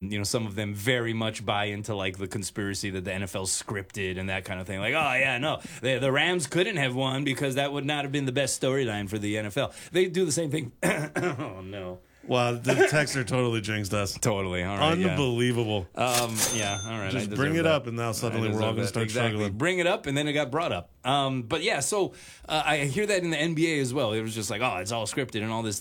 some of them very much buy into like the conspiracy that the NFL scripted and that kind of thing. Like, oh yeah, no, the Rams couldn't have won because that would not have been the best storyline for the NFL. They do the same thing. Oh no. Wow, the texter totally jinxed us. Totally. All right. Unbelievable. Yeah. All right. Just bring it up, and now suddenly we're all going to start struggling. Bring it up, and then it got brought up. But yeah, so I hear that in the NBA as well. It was just like, oh, it's all scripted and all this